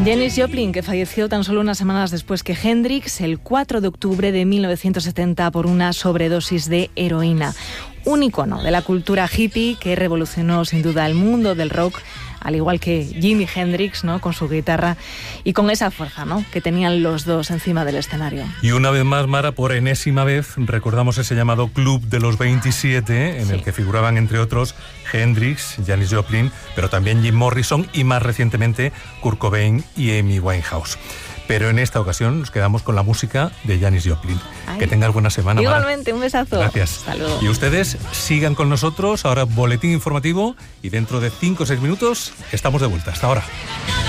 Janis Joplin, que falleció tan solo unas semanas después que Hendrix, el 4 de octubre de 1970 por una sobredosis de heroína. Un icono de la cultura hippie que revolucionó sin duda el mundo del rock, al igual que Jimi Hendrix, ¿no?, con su guitarra y con esa fuerza, ¿no?, que tenían los dos encima del escenario. Y una vez más, Mara, por enésima vez, recordamos ese llamado Club de los 27, en el que figuraban, entre otros, Hendrix, Janis Joplin, pero también Jim Morrison y, más recientemente, Kurt Cobain y Amy Winehouse. Pero en esta ocasión nos quedamos con la música de Janis Joplin. Ay. Que tengas buena semana, Mara. Igualmente, un besazo. Gracias. Hasta luego. Y ustedes sigan con nosotros, ahora boletín informativo, y dentro de 5 o 6 minutos estamos de vuelta. Hasta ahora.